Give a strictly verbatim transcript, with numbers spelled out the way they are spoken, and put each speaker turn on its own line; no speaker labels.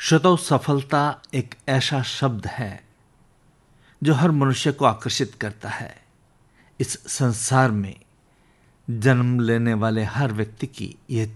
श्रोताओ, सफलता एक ऐसा शब्द है जो हर मनुष्य को आकर्षित करता है। इस संसार में जन्म लेने वाले हर व्यक्ति की यह